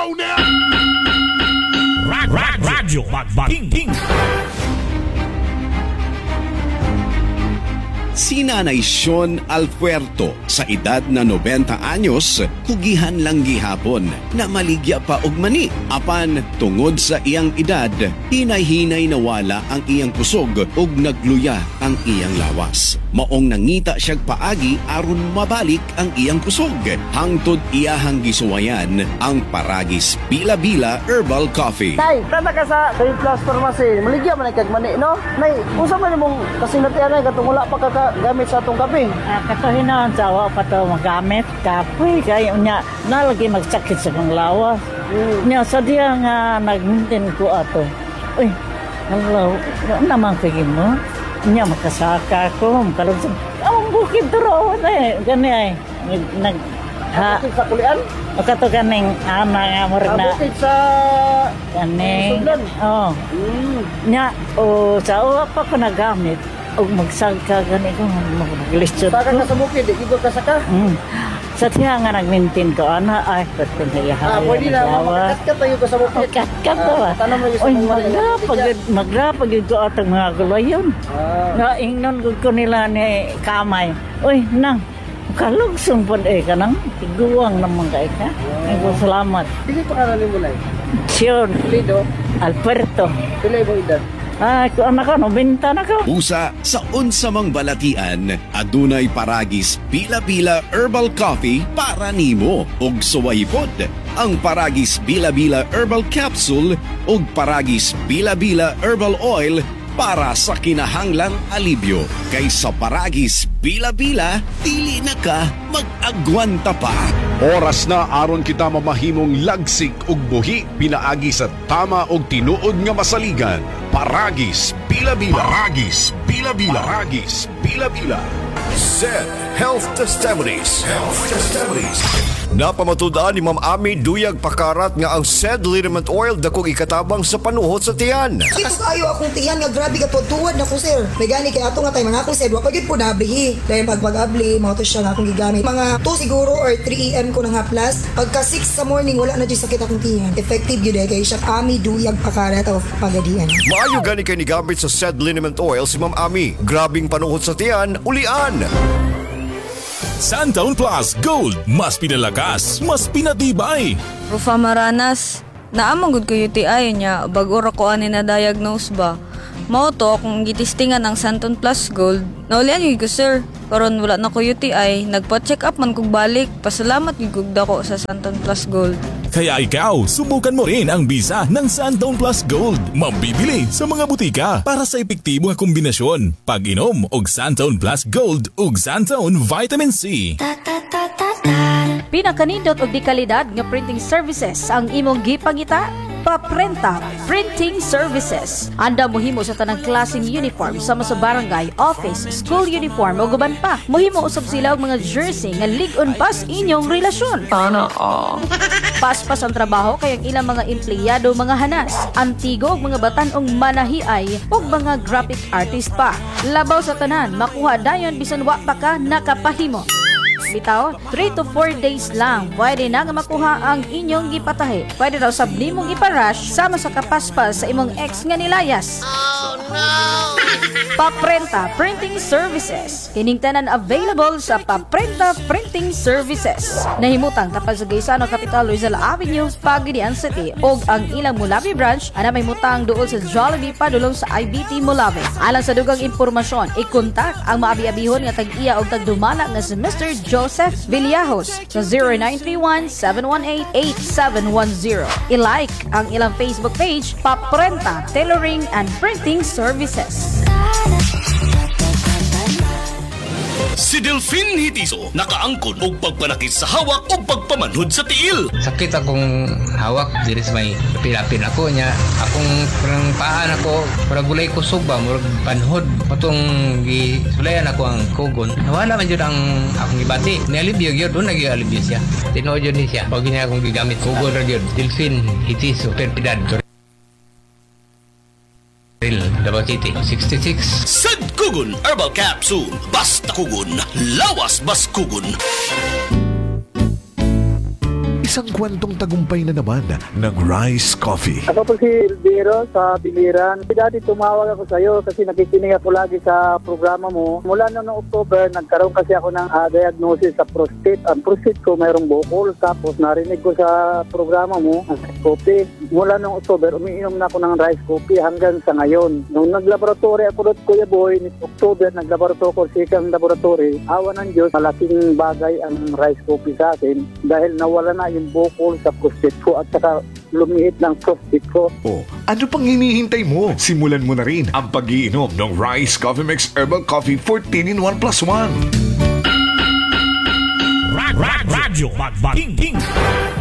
go now! Radyo Magbaking. Si Nanay Sean Alpuerto sa edad na 90 anyos, kugihan lang gihapon na maligya pa og mani. Apan tungod sa iyang edad, hinay-hinay nawala ang iyang kusog ug nagluya ang iyang lawas. Maong nangita siyag paagi aron mabalik ang iyang kusog. Hangtod iyahang gisuwayan ang Paragis Bila-Bila Herbal Coffee. Tay, tata ka sa Trade Plus Pharmacy. Maligya man kag mani, no? Nay, usa man imong kasinatian ay katong wala pa ka gamit sa atong kape. Katuhinan sa awa pa to magamit kape kay unya nalagi magsakit sa kong lawas. Nya sa diya nga nag-maintain ko ato. Uy, hello, naman pigin mo. Nya makasaka ko, makalungsod. Ang bukid duro na gani ay nag Bukid sa kulian? kato ganing ana nga mo na Bukid sa ganing. Sudlan? Oh. Nya sa awa pa ko nagamit og magsagka gani ko maglistyo. Saka ka sa bukid, igod ka saka. Sa tiya nga nag-maintain ko, ay, pwede na iyahay. Pwede na, makakat tayo ka sa bukid. Kat to ba? Tanong mo yung sa Uy, mga magrapag yun ko atang mga gulay yun. Nga, ingnon ko nila ni Kamay. Uy, nang, kalugsong po ka nang, tiguang naman ka ka. Ay ko, salamat. Sige pa karali mo lang. Sean Lido, Alberto. pilay mo edad. Ay, ko anak ko, nobenta na ko. Usa sa unsamang balatian, adunay Paragis Bila-Bila Herbal Coffee para nimo ug suwaypod. Ang Paragis Bila-Bila Herbal Capsule ug Paragis Bila-Bila Herbal Oil para sa kinahanglang alibyo. Kaysa Paragis Bila-Bila, dili na ka mag-agwanta pa. Oras na aron kita mamahimong lagsik ug buhi pinaagi sa tama og tinuod nga masaligan. Paragis Bila-Bila. Paragis Bila-Bila. Paragis Bila-Bila. SED Health Testimonies. Napamatud-an ni Ma'am Ami Duyag Pakarat nga ang SED liniment oil dakong ikatabang sa panuhot sa tiyan. Ito kayo akong tiyan nga grabe ka tuwad na ko sir. May gani kay ato nga tay mga akong sir, wa pa gyud po nabrihi. Dahil pag-abli, mga to siya nga akong gigamit. Mga 2 siguro or 3 AM ko na nga plus. Pagka 6 sa morning wala na jud sakit akong tiyan. Effective gyud kay siya Ami Duyag Pakarat of Pagadian. Maayo gani kay ni gamit sa SED liniment oil si Ma'am Ami. Grabing panuhot sa tiyan, ulian. Santaun Plus Gold. Mas pinalakas, mas pinatibay. Rufa Maranas, naamang gud ko UTI niya, bag-ura ko ani na diagnose ba. Mao to akong gitistingan ang Santon Plus Gold. Naulian yun ko sir, karon wala na ko UTI, nagpa-check up man kog balik, pasalamat yun kog dako sa Santon Plus Gold. Kaya ikaw, subukan mo rin ang bisa ng Santaun Plus Gold. Mabibili sa mga butika para sa epektibo nga kombinasyon. Pag-inom og Santaun Plus Gold ug Santaun Vitamin C. Pinakanindot og di kalidad nga printing services ang imong gipangita. Paprenta Printing Services. Anda mohimo sa tanang klaseng uniform sama sa barangay, office, school uniform o guban pa. Mohimo usab sila og mga jersey nga lig-on pas inyong relasyon. Paspas ang trabaho kay ang ilang mga empleyado mga hanas, antigo og mga batanong manahiay ug mga graphic artist pa. Labaw sa tanan, makuha dayon bisan wa pa ka nakapahimo. Bitaw, 3 to 4 days lang pwede na nga makuha ang inyong gipatahi. Pwede raw sab nimong iparush sama sa kapaspas sa imong ex nga nilayas. Oh no! Paprenta Printing Services. Kining tanan available sa Paprenta Printing Services. Nahimutang tapal sa Gaisano Capital Rizal Avenue, Pagadian City ug ang ilang Mulawi branch ana may mutang duol sa Jollibee padulong sa IBT Mulawi. Alang sa dugang impormasyon, i-kontak ang maabi-abihon nga tag-iya og tagdumala nga si Mr. Joseph Villajos sa 0931-718-8710. I-like ang ilang Facebook page, Paprenta Tailoring and Printing Services. Si Delphine Hitiso nakaangkon og pagpanakit sa hawak o pagpamanhod sa tiil. Sakit akong hawak, diri sa may pilapin ako niya. Akong parang paan ako, parang gulay kusog ba, murag panhod. Matong gisulayan ako ang kugon. Nawala man yun ang akong ibati. Nialibyo yun, doon nag-ialibyo siya. Tinood yun siya. Pag niya akong gigamit, kugon rin yun. Delphine Hitiso, Perpidad. Davao City, 66. Sad Kugon Herbal Capsule. Basta kugon, lawas bas kugon. isang kwentong tagumpay na naman ng Rice Coffee. Ako po si Elviro sa Biliran. Dati tumawag ako sa iyo kasi nakikinig ako lagi sa programa mo. Mula noong October, nagkaroon kasi ako ng diagnosis sa prostate. Ang prostate ko mayroong bukol. Tapos narinig ko sa programa mo, ang rice coffee. Mula noong October, umiinom na ako ng rice coffee hanggang sa ngayon. Nung naglaboratory ako doon, Kuya Boy, ni October, naglaboratory ko second laboratory. Awa ng Diyos, malaking bagay ang rice coffee sa akin dahil nawala na yung bukol sa prostate ko at saka lumiit ng prostate ko. Oh, ano pang hinihintay mo? Simulan mo na rin ang pag-iinom ng Rice Coffee Mix Herbal Coffee 14 in 1 plus 1. Radyo Magbating